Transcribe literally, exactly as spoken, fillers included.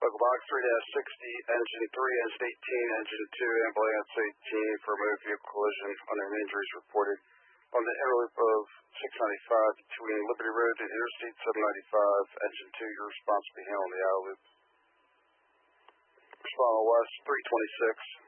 Local box three sixty, engine three, engine eighteen, engine two, ambulance eighteen for a motor vehicle collision. Unknown injuries reported on the inner loop of six ninety-five between Liberty Road and Interstate seven ninety-five. Engine two, your response will be handled on the outer loop. Respond West three twenty-six.